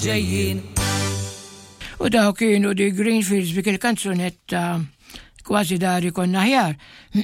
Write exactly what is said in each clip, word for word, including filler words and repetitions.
ġejjin. U daw kienu di Greenfields bik il-kanzunetta kważi dari konna ħjar.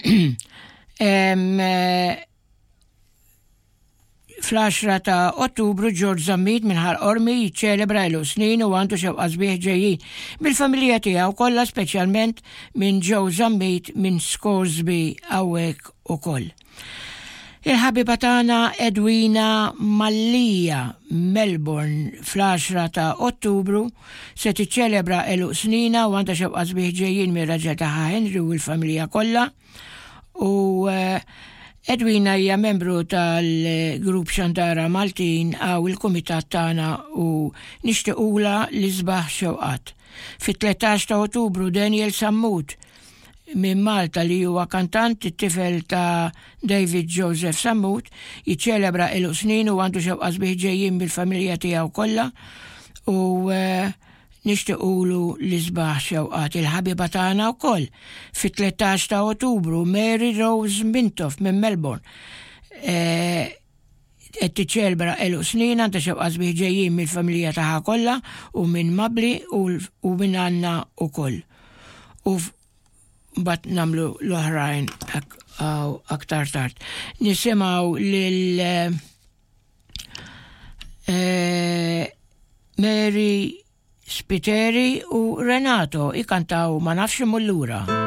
Fl-għaxra ta' Ottubru George Zammit minħar Ormi jiċċelebra ilu snin u għandu xewqa sbieħ ġejjin bil-familja tiegħu kollha speċjalment minn Joe Zammit minn Scoresby hawnhekk ukoll. Il-ħabiba tagħna Edwina Mallija Melbourne fl-għaxra ta' Ottubru se tiċċelebra ilu snina u għandha xewqa sbieħ ġejjin mir-raġel tagħha Henry u l-familja kollha u uh, Edwina hija membru tal-grupp Xandara Maltin għaw il-kumitat tagħna u nixtiequla li sbaħ xewqat. Fit-tletax ta' Ottubru Daniel Sammut minn Malta li huwa kantant it-tifel ta' David Joseph Sammut jiċċelebra ilu snin u għandu xewqa sbieħ ġejjin bil-familja tiegħu kollha u uh, nixtiequlu li sbaħ xewqat il-ħabiba tagħna wkoll fit-tletax ta' Ottubru Mary Rose Mintoff minn Melbourne qed tiċċelebra ilu snin għandha xewqa sbieħ ġejjin mill-familja tagħha kollha u minn Mabli u minn Anna wkoll. U bat namlu l-oħrajn aktar tard. Nisimgħu lil Mary Spiteri u Renato ikantaw ma nafx mullura.